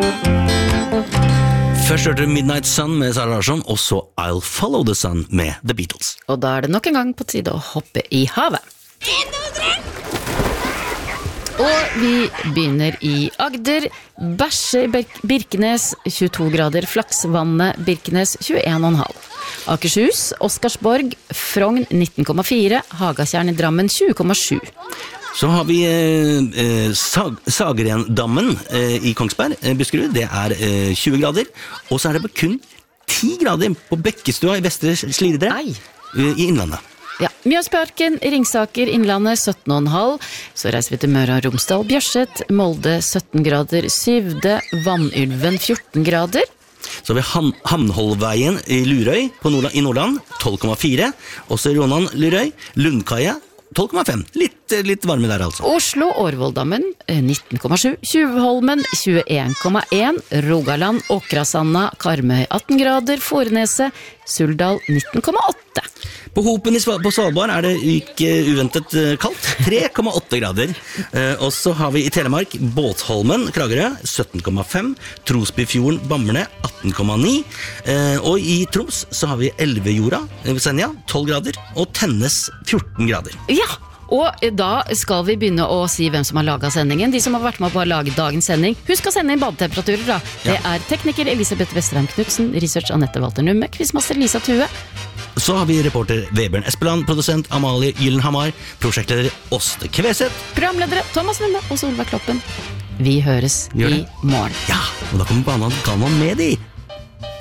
Først hørte Midnight Sun med Sara Larsson, og så I'll Follow the Sun med The Beatles. Og da det nok en gang på tide å hoppe i havet. Og vi begynner i Agder. Bæsje Birkenes 22 grader, Flaksvannet Birkenes 21,5. Akershus, Oscarsborg, Frogn 19,4, Hagatjern i Drammen 20,7. Så har vi Sagerendammen i Kongsberg, Buskerud, det 20 grader. Og så det på kun 10 grader på Bekkestua i Vestre Slidre i Innlandet. Ja, Mjøsparken, Ringsaker, Innlandet 17,5. Så reiser vi til Møre og Romsdal, Bjørset, Molde 17 grader, Syvde, Vannylven 14 grader. Så har vi Hamnholveien i Lurøy i Nordland, 12,4. Også i Rånan, Lurøy, Lundkaia, 12,5. Litt varme der altså. Oslo, Årvolddammen 19,7. Tjuvholmen 21,1. Rogaland, Åkrasanda, Karmøy 18 grader. Foreneset, Suldal 19,8. På Hopen på Svalbard det ikke uventet kaldt, 3,8 grader. Og så har vi i Telemark Båtholmen, Kragerø, 17,5. Trosbyfjorden, Bamble, 18,9. Og i Troms så har vi Elvejorda, Senja, 12 grader. Og Tennes, 14 grader. Ja, og da skal vi begynne å si hvem som har laget sendingen. De som har vært med på å lage dagens sending. Husk å sende inn badetemperaturer da. Det tekniker Elisabeth Vesterheim Knudsen, research Annette Walter Numme, quizmaster Lisa Tue. Så har vi reporter Vebjørn Espeland, produsent Amalie Gyllenhamar, prosjektleder Åste Kveset, programledere Thomas Numme og Solveig Kloppen. Vi høres i morgen. Ja, og da kommer Banan med de.